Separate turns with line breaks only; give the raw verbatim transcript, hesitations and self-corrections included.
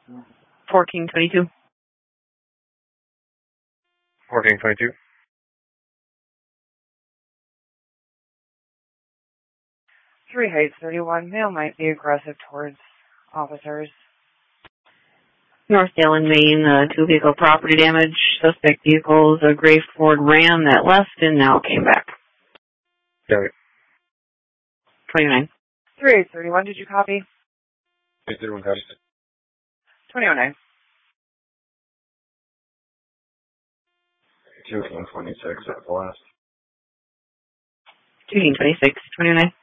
fourteen twenty-two.
fourteen twenty-two.
Three Heights thirty-one. Male might be aggressive towards officers.
Northdale in Maine, uh, two vehicle property damage. Suspect vehicles, a gray Ford Ram that left and now came back.
Got it.
twenty-nine.
Three Heights thirty-one. Did you copy?
eight thirty-one copy.
twenty oh nine.
two twenty-six at the last.
two twenty-six, twenty-nine.